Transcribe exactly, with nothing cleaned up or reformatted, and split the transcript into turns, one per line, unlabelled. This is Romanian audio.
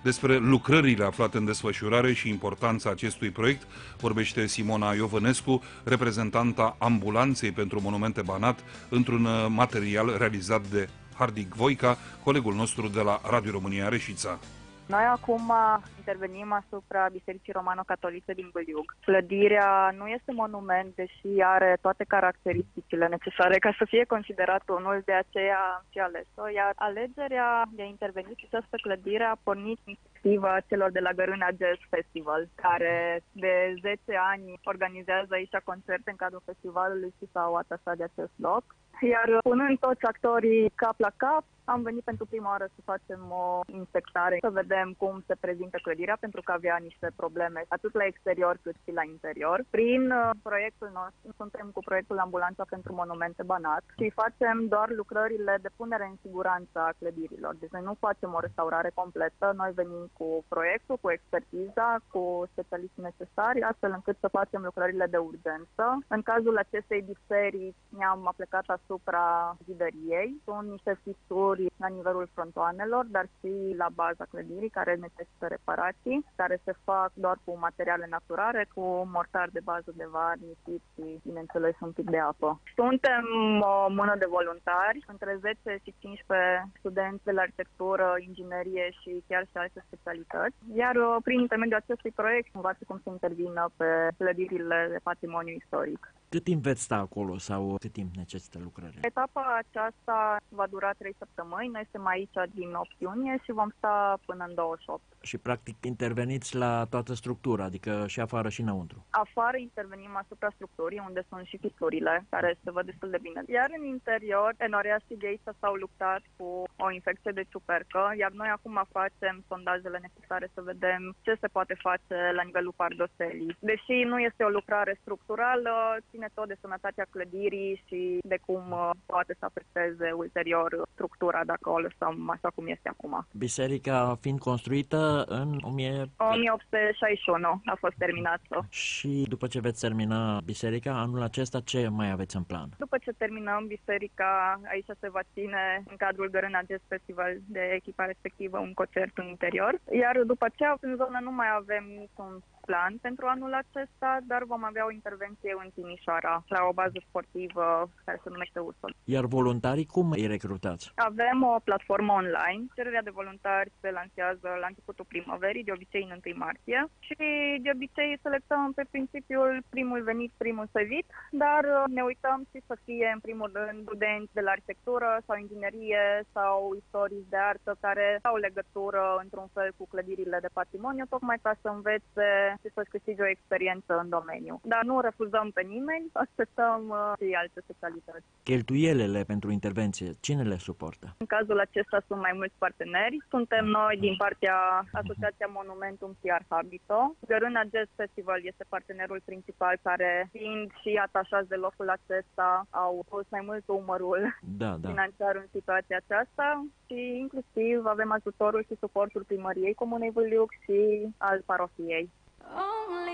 Despre lucrările aflate în desfășurare și importanța acestui proiect vorbește Simona Iovănescu, reprezentanta Ambulanței pentru Monumente Banat, într-un material realizat de Hardic Voica, colegul nostru de la Radio România Reșița.
Noi acum intervenim asupra Bisericii Romano-Catolice din Bâliug. Clădirea nu este monument, deși are toate caracteristicile necesare ca să fie considerat unul, de aceea am și ales-o, iar alegerea de a interveni în această clădire a pornit inițiativa celor de la Gărâna Jazz Festival, care de zece ani organizează aici concerte în cadrul festivalului și s-au atașat de acest loc. Iar punând toți actorii cap la cap, am venit pentru prima oară să facem o inspectare, să vedem cum se prezintă clădirea, pentru că avea niște probleme atât la exterior cât și la interior. Prin proiectul nostru, suntem cu proiectul Ambulanța pentru Monumente Banat și facem doar lucrările de punere în siguranță a clădirilor. Deci noi nu facem o restaurare completă, noi venim cu proiectul, cu expertiza, cu specialiștii necesari, astfel încât să facem lucrările de urgență. În cazul acestei biserici ne-am aplicat asupra zidăriei. Sunt niște fisuri la nivelul frontoanelor, dar și la baza clădirii, care necesită reparații, care se fac doar cu materiale naturale, cu mortar de bază de var, nisip și, bineînțeles, un pic de apă. Suntem o mână de voluntari, între zece și cincisprezece studenți de la arhitectură, inginerie și chiar și alte specialități, iar prin intermediul acestui proiect învață cum să intervină pe clădirile de patrimoniu istoric.
Cât timp veți sta acolo sau cât timp necesită lucrările?
Etapa aceasta va dura trei săptămâni. Noi suntem aici din opt iunie și vom sta până în douăzeci și opt.
Și practic interveniți la toată structura, adică și afară și înăuntru?
Afară intervenim asupra structurii, unde sunt și fisurile, care se văd destul de bine. Iar în interior, enoriașii de aici s-au luptat cu o infecție de ciupercă, iar noi acum facem sondajele necesare să vedem ce se poate face la nivelul pardoselii. Deși nu este o lucrare structurală, ține tot de sănătatea clădirii și de cum poate să afecteze ulterior structura dacă o lăsăm așa cum este acum.
Biserica fiind construită în
o mie opt sute șaizeci și unu a fost terminată.
Și după ce veți termina biserica, anul acesta ce mai aveți în plan?
După ce terminăm biserica, aici se va ține în cadrul Gărâna Jazz Festival de echipa respectivă un concert în interior. Iar după aceea, în zonă nu mai avem niciun plan pentru anul acesta, dar vom avea o intervenție în Timișoara, la o bază sportivă care se numește Ursol.
Iar voluntarii cum îi recrutați?
Avem o platformă online. Cererea de voluntari se lansează la începutul primăverii, de obicei în întâi martie, și de obicei selectăm pe principiul primul venit, primul servit, dar ne uităm și să fie în primul rând studenți de la arhitectură sau inginerie sau istorici de artă care au legătură într-un fel cu clădirile de patrimoniu, tocmai ca să învețe și să-și câștige o experiență în domeniu. Dar nu refuzăm pe nimeni, așteptăm și alte specialități.
Cheltuielile pentru intervenție, cine le suportă?
În cazul acesta sunt mai mulți parteneri. Suntem noi din partea Asociația Monumentum și Arhabito. Gărâna Jazz Festival este partenerul principal care, fiind și atașați de locul acesta, au pus mai mult umărul
da, da.
financiar în situația aceasta și inclusiv avem ajutorul și suportul primăriei Comunei Bâliug și al parohiei.